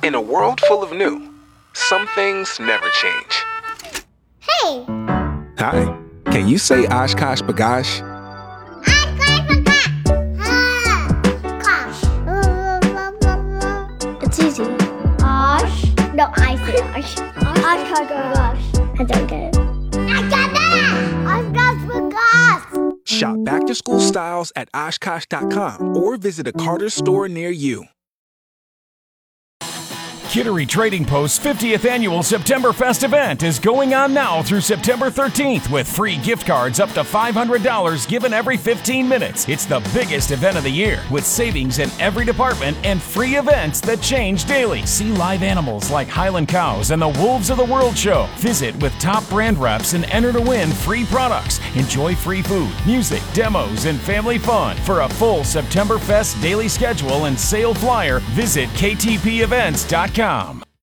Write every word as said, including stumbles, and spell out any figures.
In a world full of new, some things never change. Hey! Hi. Can you say Oshkosh B'gosh? It's easy. Osh. No, I say Osh. Oshkosh B'gosh. I don't get it. I got it! Oshkosh B'gosh. Shop back to school styles at Oshkosh dot com or visit a Carter store near you. Kittery Trading Post's fiftieth Annual September Fest event is going on now through September thirteenth with free gift cards up to five hundred dollars given every fifteen minutes. It's the biggest event of the year with savings in every department and free events that change daily. See live animals like Highland Cows and the Wolves of the World show. Visit with top brand reps and enter to win free products. Enjoy free food, music, demos, and family fun. For a full September Fest daily schedule and sale flyer, visit K T P events dot com.